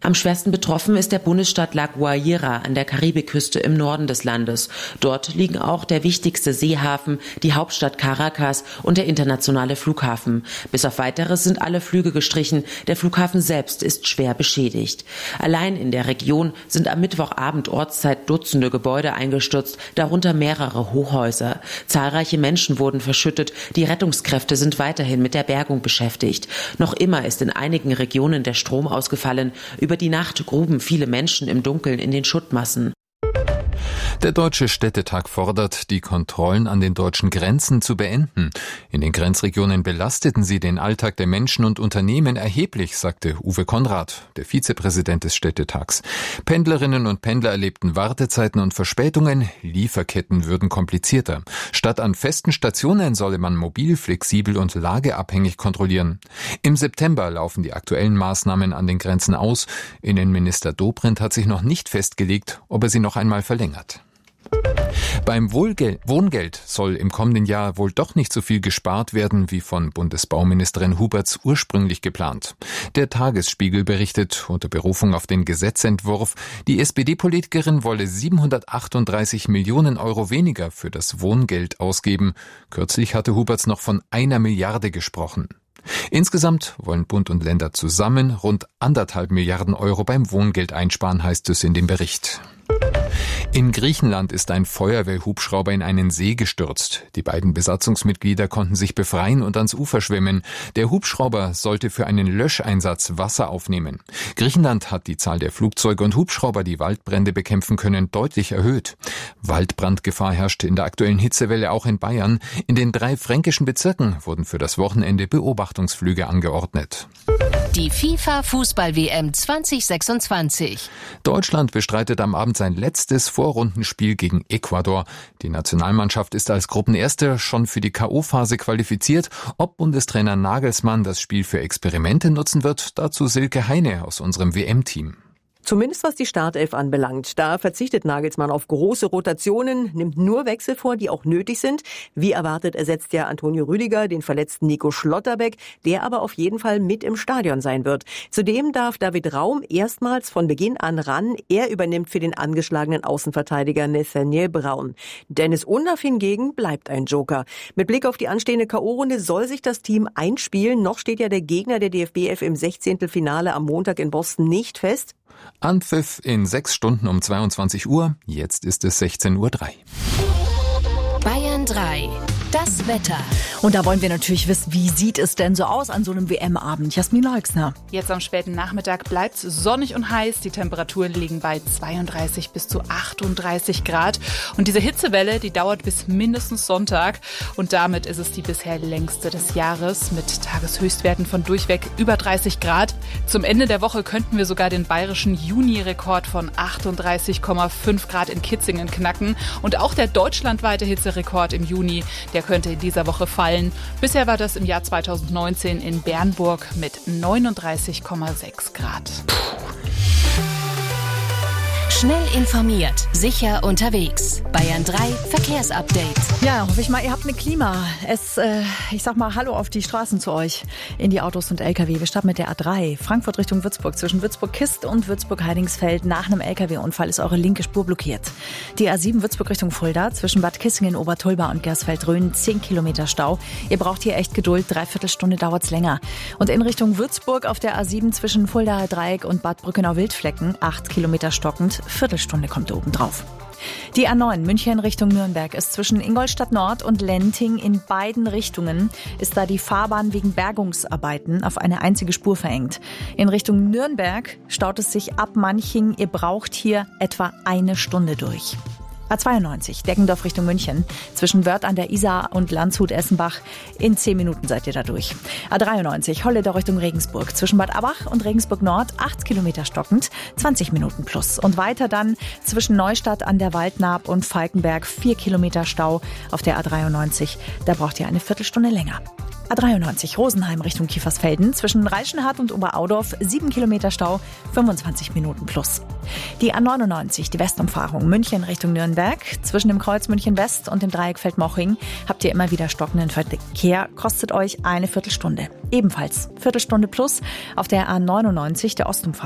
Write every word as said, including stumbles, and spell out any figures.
Am schwersten betroffen ist der Bundesstaat La Guaira an der Karibikküste im Norden des Landes. Dort liegen auch der wichtigste Seehafen, die Hauptstadt Caracas und der internationale Flughafen. Bis auf Weiteres sind alle Flüge gestrichen. Der Flughafen selbst ist schwer beschädigt. Allein in der Region sind am Mittwochabend Ortszeit Dutzende Gebäude eingestürzt, darunter mehrere Hochhäuser. Zahlreiche Menschen wurden verschüttet. Die Rettungskräfte sind weiterhin mit der Bergung beschäftigt. Noch immer ist in einigen Regionen der Strom ausgefallen. Über die Nacht gruben viele Menschen im Dunkeln in den Schuttmassen. Der Deutsche Städtetag fordert, die Kontrollen an den deutschen Grenzen zu beenden. In den Grenzregionen belasteten sie den Alltag der Menschen und Unternehmen erheblich, sagte Uwe Konrad, der Vizepräsident des Städtetags. Pendlerinnen und Pendler erlebten Wartezeiten und Verspätungen, Lieferketten würden komplizierter. Statt an festen Stationen solle man mobil, flexibel und lageabhängig kontrollieren. Im September laufen die aktuellen Maßnahmen an den Grenzen aus. Innenminister Dobrindt hat sich noch nicht festgelegt, ob er sie noch einmal verlängert. Beim Wohlgel- Wohngeld soll im kommenden Jahr wohl doch nicht so viel gespart werden, wie von Bundesbauministerin Huberts ursprünglich geplant. Der Tagesspiegel berichtet unter Berufung auf den Gesetzentwurf, die S P D-Politikerin wolle siebenhundertachtunddreißig Millionen Euro weniger für das Wohngeld ausgeben. Kürzlich hatte Huberts noch von einer Milliarde gesprochen. Insgesamt wollen Bund und Länder zusammen rund anderthalb Milliarden Euro beim Wohngeld einsparen, heißt es in dem Bericht. In Griechenland ist ein Feuerwehrhubschrauber in einen See gestürzt. Die beiden Besatzungsmitglieder konnten sich befreien und ans Ufer schwimmen. Der Hubschrauber sollte für einen Löscheinsatz Wasser aufnehmen. Griechenland hat die Zahl der Flugzeuge und Hubschrauber, die Waldbrände bekämpfen können, deutlich erhöht. Waldbrandgefahr herrscht in der aktuellen Hitzewelle auch in Bayern. In den drei fränkischen Bezirken wurden für das Wochenende Beobachtungsflüge angeordnet. Die FIFA-Fußball-W M zwanzig sechsundzwanzig. Deutschland bestreitet am Abend sein letztes Vorrundenspiel gegen Ecuador. Die Nationalmannschaft ist als Gruppenerste schon für die K O-Phase qualifiziert. Ob Bundestrainer Nagelsmann das Spiel für Experimente nutzen wird, dazu Silke Heine aus unserem W M-Team. Zumindest was die Startelf anbelangt. Da verzichtet Nagelsmann auf große Rotationen, nimmt nur Wechsel vor, die auch nötig sind. Wie erwartet ersetzt ja Antonio Rüdiger den verletzten Nico Schlotterbeck, der aber auf jeden Fall mit im Stadion sein wird. Zudem darf David Raum erstmals von Beginn an ran. Er übernimmt für den angeschlagenen Außenverteidiger Nathaniel Braun. Dennis Undaff hingegen bleibt ein Joker. Mit Blick auf die anstehende K O-Runde soll sich das Team einspielen. Noch steht ja der Gegner der D F B elf im Sechzehntelfinale am Montag in Boston nicht fest. Anpfiff in sechs Stunden um zweiundzwanzig Uhr. Jetzt ist es sechzehn Uhr drei. Bayern drei. Das Wetter. Und da wollen wir natürlich wissen, wie sieht es denn so aus an so einem W M-Abend? Jasmin Leixner. Jetzt am späten Nachmittag bleibt es sonnig und heiß. Die Temperaturen liegen bei zweiunddreißig bis zu achtunddreißig Grad. Und diese Hitzewelle, die dauert bis mindestens Sonntag. Und damit ist es die bisher längste des Jahres mit Tageshöchstwerten von durchweg über dreißig Grad. Zum Ende der Woche könnten wir sogar den bayerischen Juni-Rekord von achtunddreißig Komma fünf Grad in Kitzingen knacken. Und auch der deutschlandweite Hitzerekord im Juni, der könnte in dieser Woche fallen. Bisher war das im Jahr zweitausendneunzehn in Bernburg mit neununddreißig Komma sechs Grad. Schnell informiert, sicher unterwegs. Bayern drei Verkehrsupdate. Ja, hoffe ich mal, ihr habt eine Klima. Es, äh, ich sag mal Hallo auf die Straßen zu euch, in die Autos und L K W. Wir starten mit der A drei, Frankfurt Richtung Würzburg. Zwischen Würzburg-Kist und Würzburg-Heidingsfeld nach einem L K W-Unfall ist eure linke Spur blockiert. Die A sieben Würzburg Richtung Fulda, zwischen Bad Kissingen, Obertulba und Gersfeld-Rhön zehn Kilometer Stau. Ihr braucht hier echt Geduld, dreiviertel Stunde dauert's länger. Und in Richtung Würzburg auf der A sieben zwischen Fuldaer Dreieck und Bad Brückenau-Wildflecken acht Kilometer stockend. Viertelstunde kommt oben drauf. Die A neun München Richtung Nürnberg ist zwischen Ingolstadt Nord und Lenting in beiden Richtungen ist da die Fahrbahn wegen Bergungsarbeiten auf eine einzige Spur verengt. In Richtung Nürnberg staut es sich ab Manching. Ihr braucht hier etwa eine Stunde durch. A zweiundneunzig, Deggendorf Richtung München. Zwischen Wörth an der Isar und Landshut-Essenbach. In zehn Minuten seid ihr da durch. A dreiundneunzig, Holleder Richtung Regensburg. Zwischen Bad Abbach und Regensburg Nord acht Kilometer stockend, zwanzig Minuten plus. Und weiter dann zwischen Neustadt an der Waldnaab und Falkenberg vier Kilometer Stau auf der A dreiundneunzig. Da braucht ihr eine Viertelstunde länger. A dreiundneunzig, Rosenheim Richtung Kiefersfelden. Zwischen Reichenhall und Oberaudorf sieben Kilometer Stau, fünfundzwanzig Minuten plus. Die A neunundneunzig, die Westumfahrung München Richtung Nürnberg. Zwischen dem Kreuz München West und dem Dreieck Feldmoching habt ihr immer wieder stockenden Verkehr. Kostet euch eine Viertelstunde. Ebenfalls Viertelstunde plus auf der A neunundneunzig, der Ostumfahrung.